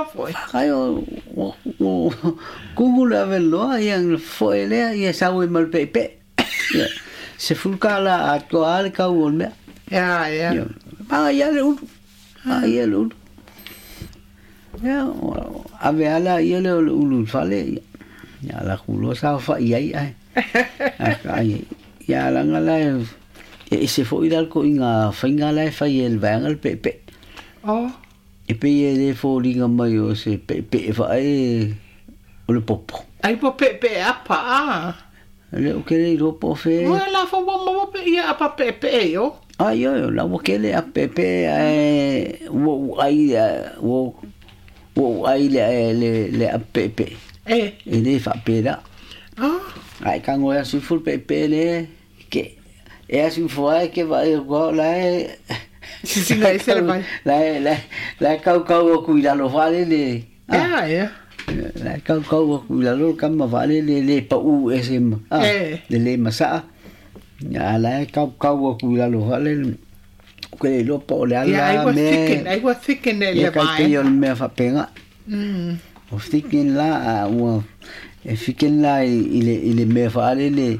foi. Ai o kungula velo yang foi le ia sawe mal pepe. Se fulkala atko al ka ulme. Ja, ja. Pa ia le ulu. Ia le ulu. Ya, ave ala ia le ulu fale. Ya la kulo sa fa ia ai. Ai ya la ngala e se foi dal ko inga fainga la fa el vangal pepe. Oh. E pe e fo linga mai o se pepe fa e o le popo. Ai po pepe apa a. Le o ke le ropo fe. Wala fo mo pe ia apa pepe yo. Ai yo la o ke le a pepe wo ai wo ai le a pepe. E le fa pera. Ah. Ai ka ngoia su ful pepe le ke e asu foi que vai go la Sim, aí você vai. La kau o cuida lo vale le. Ja. La kau o cuida lo kam vale le pa u sm. Le masa. Ya la kau o cuida lo vale que lo po le ala me. I was thinking le vai. Que yo me fa pega. O thinking la o e fiken la ile me fa le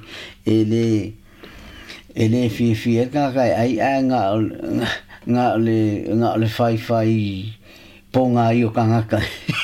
ele fi ka ai nga le fai ponga io kanga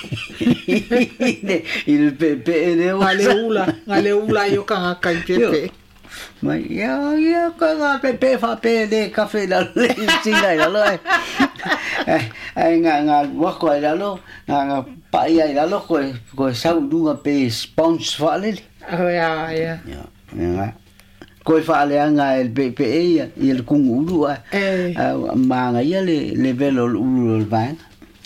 il pepe ne ngale ula io kanga pepe ma ya kanga pepe fa pe de cafe la singa la ai nga wa ko la lo nga pa ia la lo ko sa dunga pe sponsor fa le ya ko fa le anga el pepe ia il kungulu ma nga ia le velo ulu van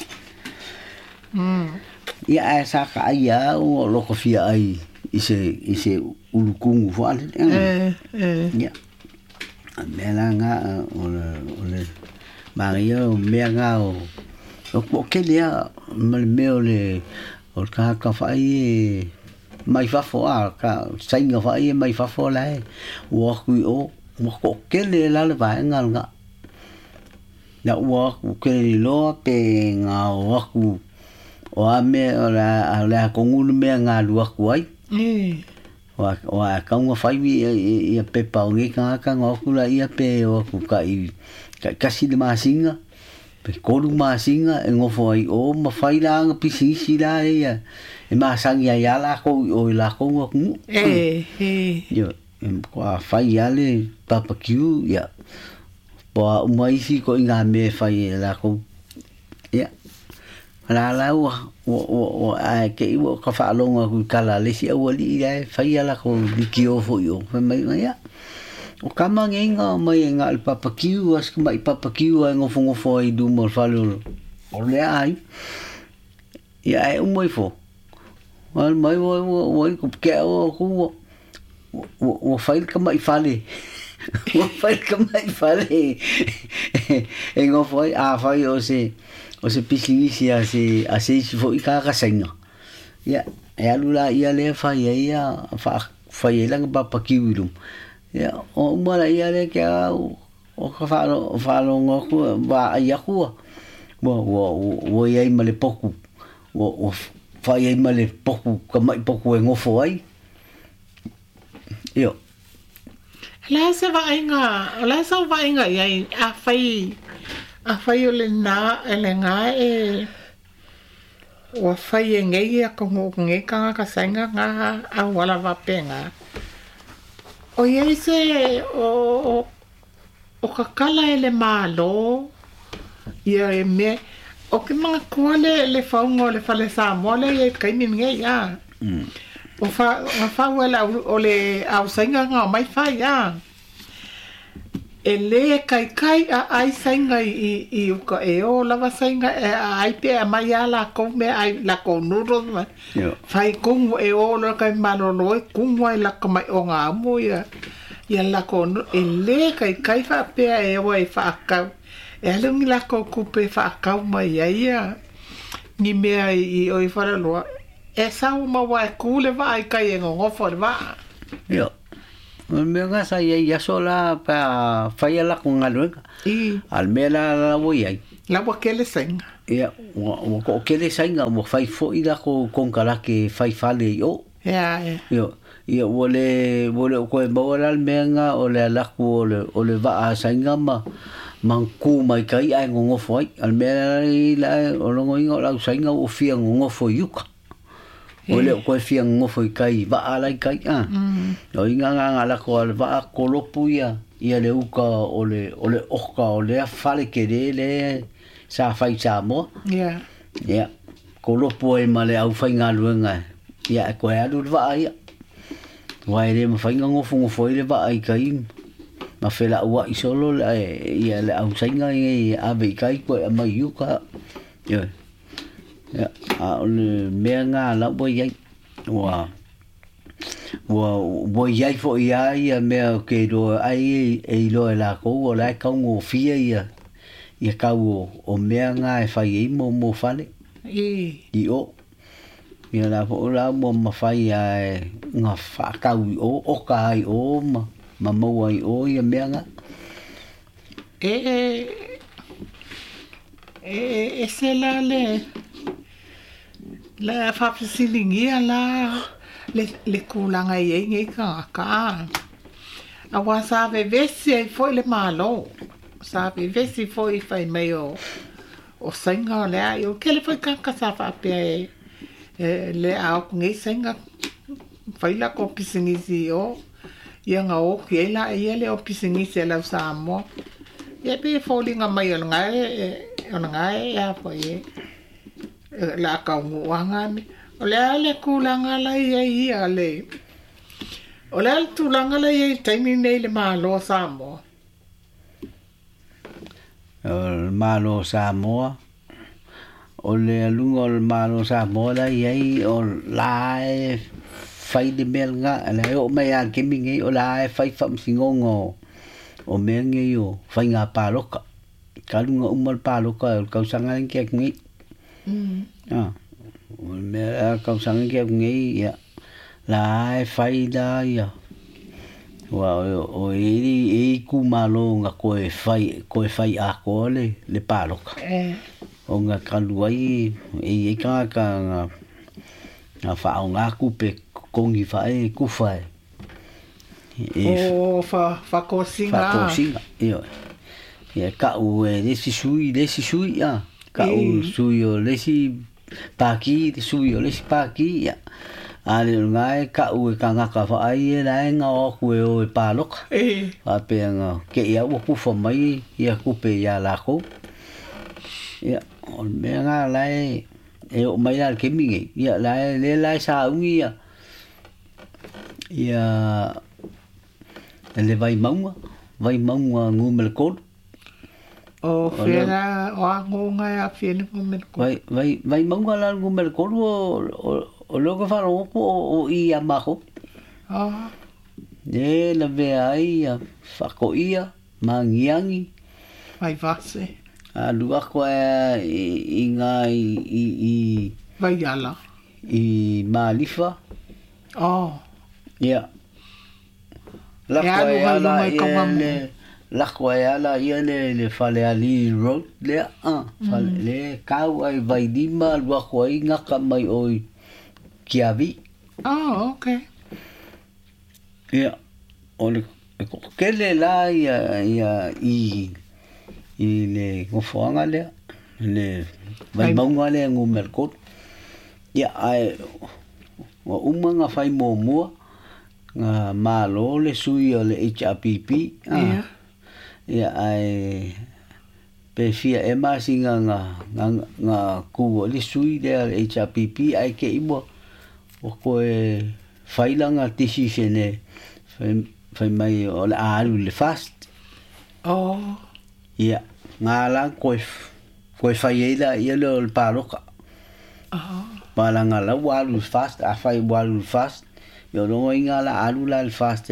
ia sa ka ia o lo ko fia ai ise ulu kungu fa le ya me la nga o le ma ia me nga o ke le me le o ka fa ai mai fa fo ka sainga fa ai mai fa fo la wo ku o mo ko ke le la va ngal nga na wo ku ke lo pe nga wo ku o ame la ko ngun me nga lu ku ai wa ka ngo fa i pe pa ngi ka ngo ku la i pe o ku ka i ka si de ma singa pe ko lu ma singa ngo fo ai o ma fa la nga pi si la ia e ma sangia ya la ko o la ko ngo yo ko fa ya le barbecue ya po mai si ko nga me fa la ko ya la o a ke o ka fa longa ku kala le si o li ya fa ya la ko li ki o fo yo fa mai ya o kama ngenga mai nga al barbecue as ka mai barbecue ngo fo ai du mo fa lo o le ai ya e mo fo al mai wo ko ke o ku o fail ka mai fale o fail ka mai fale e ngo foi a foi o se pisingisi a se foi ka senga ya e alula ia le fa ia fa ia lang ba pakiulum ya o mala ia le ke o ka fa ngo ku ba ia ku wo ia male poku o fa ia male poku ka mai poku ngo foi yo la se va inga ia a fai o le na ele nga o fai ngai a ko ngai ka senga nga a wala va penga o ia se o ka kala ele malo ia me o ke mga kuale le faungo le fale sa mole ia kai mi ngai ya o fa wala o le au senga nga mai fa ya ele kai a ai senga i ko e o lava senga ai pe mai ala ko me ai la ko nuro fai kung e o lo kai mano no kung wai la ko mai o nga mo ya la ko ele kai fa pe e o fa ka e alungi la ko kupe fa ka mai ya ni me i o fa lo e sa uma wa kule va ai kai ngo for va yo me nga sa ya sola pa fa ya la con algo al mela la voy ai la wa que le senga ia wa ko kele sainga mo fai fo ida ko konkala ke fai fale yo ia wole ko e bawala menga o le la ko o le va sainga manku mai kai ai ngo foi al mea la o lo ngo la sainga o fia ngo foi yuka ole ko fia ngo foi kai va ala kai o inga la ko va ko lo puia ia le uka ole oka ole fale ke le sa fai sa mo ko lo poi ma le au fai nga luenga ia ko e alu va ia wai le ma fai ngo foi le va ai kai ma fela ua isolo ia le au sainga i ave kai ko mai yuka ia a le menga la boy wa ia fo ia me ke do ai e lo la ko la ka ngo fia ia ka o menga e fai mo fale i o ia la fo la mo ma fai nga fa ka o kai o ma mau ai o ia menga se la fa pisilingia le kulanga i ngi ka a wa sa vesi ai foi le malo sa vesi foi fai mai o senga le ai o ke le foi ka sa fa pe le a ngi senga fai la ko pisingisi o ia nga o ke la ia le o pisingisi la sa mo ia pe folinga mai o ngai ya foi la ka wanga o le kulanga la ia le o le tulanga la ia taimi nei le malo sa mo malo sa mo o le lungo le malo sa mo la ia o la fai de melga le o mai a ke mingi o la fai fam singongo o mengi o fai nga paloka kalunga umal paloka ka usanga ke ngi o me ka usanga ke ngi ya la fai da ya wa o e ku malo nga ko e fai a ko le paloka o nga kaluai e ka nga fa nga ku pe kongi fai ku fai fa kosinga io ia ka u lesi sui ya ka u sui o lesi paki lesi paki ya ale ngai ka u ka nga ka fa ai la nga o ku o palok a pe nga ke ia o ku fa mai ia ku pe ya la ko ia o me nga la e o mai la ke mingi ia la sa ungi ia le vai maunga ngumel kod o fera o ngunga ya fene ngumel kod vai maunga la ngumel kod o logo fa o i amaho la ve ai fa ko ia mangiangi vai vase a lua ko inga i vai ala i malifa ia la ko ala ia le fale ali road le le kau ai vai dima lua ko inga ka mai oi kiavi okay ia ole kele la ia i le ngofonga le vai maunga le ngumerkot ia ai wa umanga fai mo nga malo le sui o le HRPP ia ai pe fia ema singa nga ku le sui le HRPP ai ke ibo o ko fai langa decision fai mai o le alu le fast ia ngala ko fai ila ia le paloka palanga la walu fast a fai walu fast yo no inga la alu la fast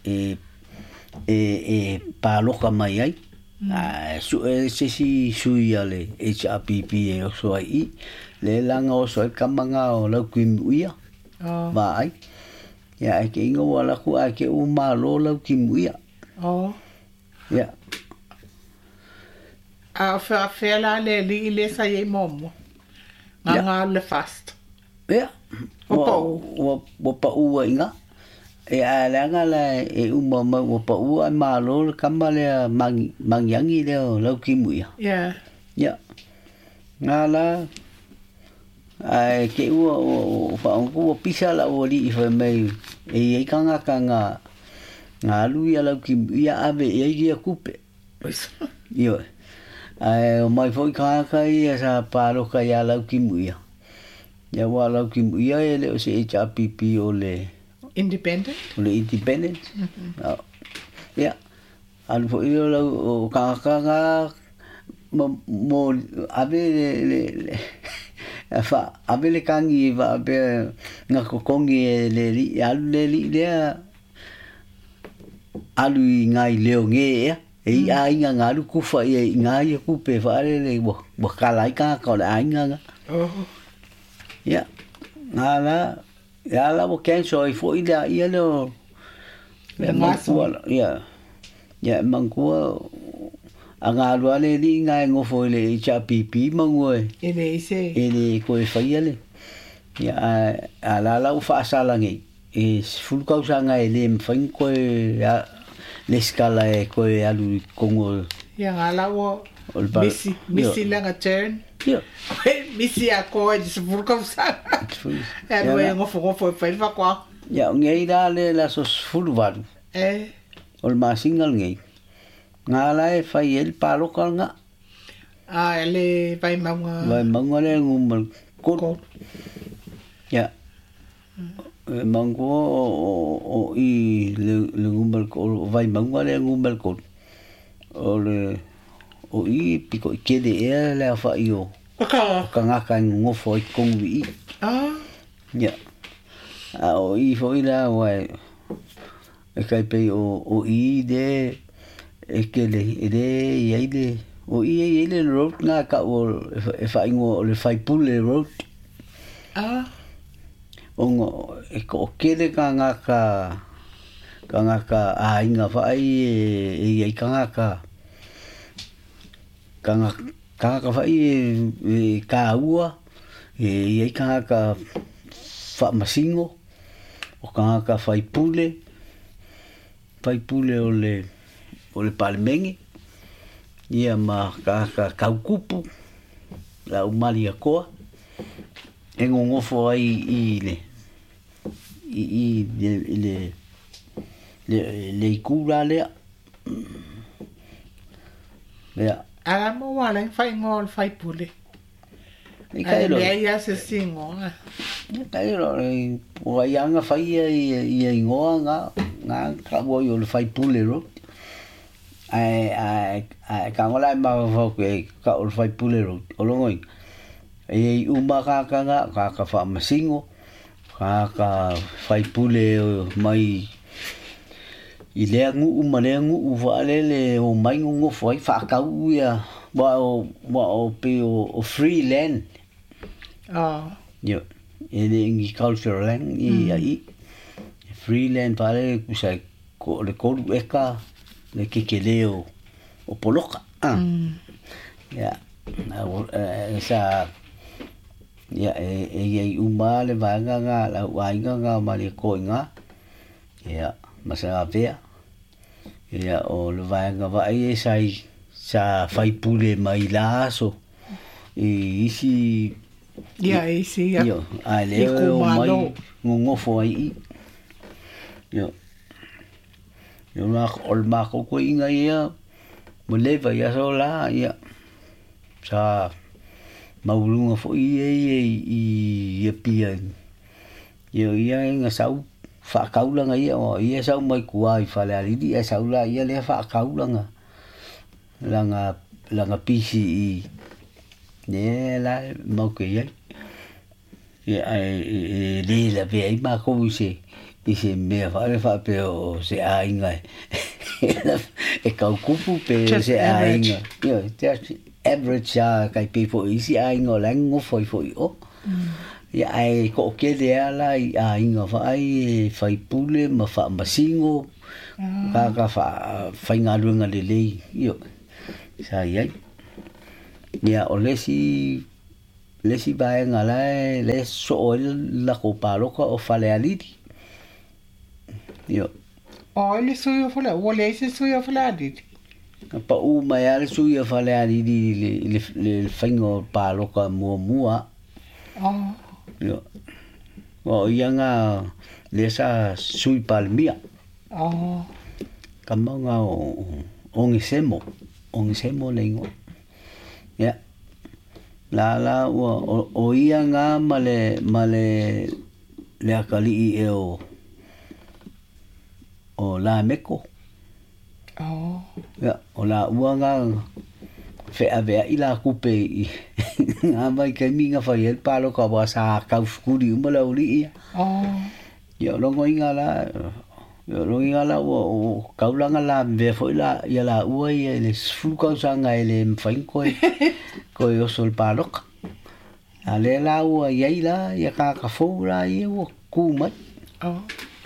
paloka mai ai su si sui ale HRPP o so ai le langa o so kamanga o la kimuia va ai ya ke inga wala ku ke o malo la kimuia ya A fa la le sa ye momo. Nga le fast. Ja. Wo pa u inga. E alanga la e umama wo pa u ai malo kama le mangyangi le lau kimuia. Yeah. Ja. Ngala ai ke u fa u pisa la o li fa mai e kanga nga lu ya lau kimuia ave e ia kupe. Yo. Ai mai foi ka ia sa paro ka ya lau kimuia. Ya wa lau kimuia ele o se HRPP o le independent? Le independent. Ja. Al fo io o ka mo ave le fa ave le kangi va be nga ko kongi le li alu ngai leo nge e ai nga lu ku fa e ngai ku pe fa le bo kala ka ko la nga. Oh. Ja. Ngala ya la bo ken so I fo ida ia lo ya ya mangko anga lo le li nga ngo fo le HRPP mangwe ene ko fa ile ya ala la fa sala ngi e ful ka usanga ele mfang ko ya le skala e ko alu kongo ya ala wo misi la nga turn. Ja. Misi a ko e se ful ka usanga. E no e ngo fo fa kwa. Ja, ngai da le la sos ful varu. Ol ma singal ngai. Ngala e fai el palo kalnga. Ele vai manga. Vai manga le ngumal ko. Ja. Mango o I le ngumal ko vai manga le ngumal ko. O I piko kede e le fa io. Kanga kan ngofo I kongi. Ja. O I fo ila wai. E kai pe o I de e kele ide yaile o I ele road na ka o e fa ingo le fai pule road. Ongo e ko kele kanga ka a inga fa e kanga ka fa e ka ua e kanga ka fa masingo o kanga ka fai pule o le palmengi ia ma ka kaukupu la umali akoa e ngofo ai I le ikula le ya ala mo wala fai ngol fai pule le ia se singo kairo o yanga fai ia ngoa nga ka wo yo le fai pule ro ai ka ngola ma fo ke ka o fai pule ro o longoi e uma ka fa masingo ka fai pule mai I le ngu u vale o mai ngu foi fa ka u ya ba o pe o free land yo ele ngi cultural land I free land vale kusa ko le ko eka le kekeleo o poloka ya esa ya e uma le vanga la wanga mali ko nga ya masa vea ya o le vanga vai sa fai pule mai laso isi ya isi ya yo ale o mai ngofo ai yo na ol ma ko inga ia mo leva ya sola ya sa maulunga fo I pia yo ia nga sau fa kaulanga ia o ia sau mai kuai fa le ali ia sau la ia le fa kaulanga langa pisi ne la mo ke ia le la ve ai ma ko se me fa pe o se ainga e kaukupu pe se ainga yo average kai people isi ainga lango foi o ya ai ko ke de ala inga vai fai pule ma fa masingo ka fa fai nga lunga le yo sa ia Ia o lesi bae ngala le so la ko paloka o fale alidi. Yo. O le sui o fale, o le se sui o fale alidi. Pa u mai ale sui o fale alidi le fango paloka mua. Oh. Yo. O ianga le sa sui palmia. Oh. Kamanga o ngisemo lengo. Ya. La o ianga male le akali e o la meko. Oh. Ya, o la uanga fe ave ila kupe i ama ke minga fa el palo ka ba sa ka skuri mala uli. Oh. Ya longo ingala o kaulanga la ve foi la ya la ua ia le fuka sanga ele mfain ko yo sol palo. Ale la ua ia ya ka fo la ia o kuma. Oh.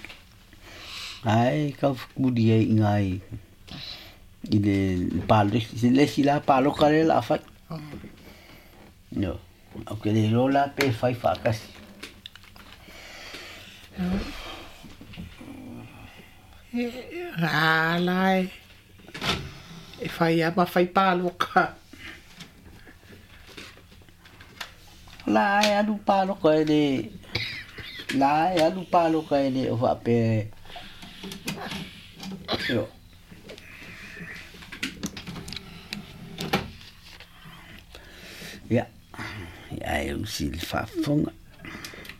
Ai ka skuri ai ngai. Il palo le sila palo kare la fa. No. Aunque le lola pe fai fa kasi. Lai. E fai ama fai palo ka. La alu palo ka ele. La alu palo ka ele o va pe. Yo. Ya. Ya eu sil fa fonga.